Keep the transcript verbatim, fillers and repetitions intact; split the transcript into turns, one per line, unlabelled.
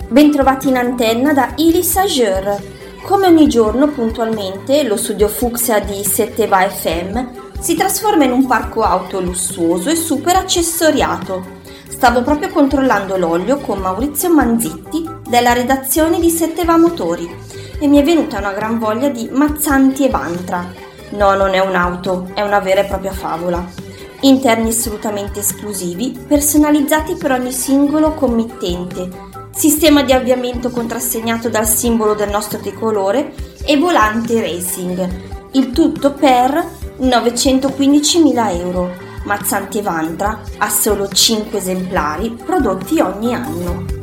Bentrovati in antenna da Ilis Ager. Come ogni giorno, puntualmente, lo studio Fucsia di Setteva F M si trasforma in un parco auto lussuoso e super accessoriato. Stavo proprio controllando l'olio con Maurizio Manzitti della redazione di Setteva Motori e mi è venuta una gran voglia di Mazzanti e Vantra. No, non è un'auto, è una vera e propria favola. Interni assolutamente esclusivi, personalizzati per ogni singolo committente, sistema di avviamento contrassegnato dal simbolo del nostro tricolore e volante racing. Il tutto per novecentoquindicimila euro. Mazzanti e Vantra ha solo cinque esemplari prodotti ogni anno.